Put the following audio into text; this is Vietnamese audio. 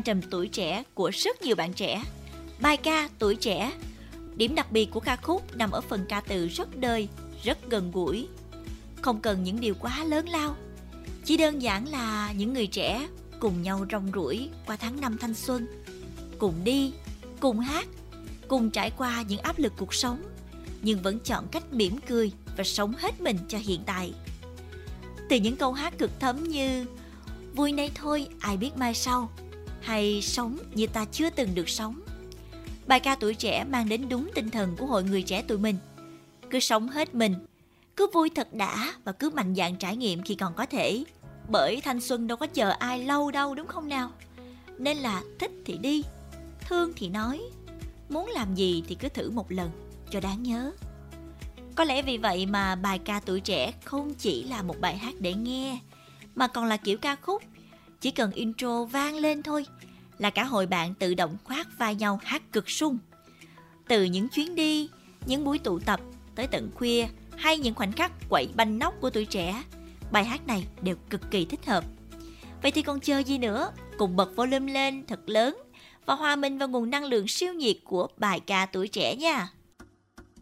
trầm tuổi trẻ của rất nhiều bạn trẻ. Bài ca tuổi trẻ. Điểm đặc biệt của ca khúc nằm ở phần ca từ rất đời, rất gần gũi. Không cần những điều quá lớn lao, chỉ đơn giản là những người trẻ cùng nhau rong ruổi qua tháng năm thanh xuân, cùng đi, cùng hát, cùng trải qua những áp lực cuộc sống, nhưng vẫn chọn cách mỉm cười và sống hết mình cho hiện tại. Từ những câu hát cực thấm như vui nay thôi ai biết mai sau, hay sống như ta chưa từng được sống, bài ca tuổi trẻ mang đến đúng tinh thần của hội người trẻ tụi mình. Cứ sống hết mình, cứ vui thật đã và cứ mạnh dạn trải nghiệm khi còn có thể. Bởi thanh xuân đâu có chờ ai lâu đâu, đúng không nào? Nên là thích thì đi, thương thì nói, muốn làm gì thì cứ thử một lần cho đáng nhớ. Có lẽ vì vậy mà bài ca tuổi trẻ không chỉ là một bài hát để nghe, mà còn là kiểu ca khúc chỉ cần intro vang lên thôi là cả hội bạn tự động khoác vai nhau hát cực sung. Từ những chuyến đi, những buổi tụ tập tới tận khuya, hay những khoảnh khắc quậy banh nóc của tuổi trẻ, bài hát này đều cực kỳ thích hợp. Vậy thì còn chờ gì nữa, cùng bật volume lên thật lớn và hòa mình vào nguồn năng lượng siêu nhiệt của bài ca tuổi trẻ nha.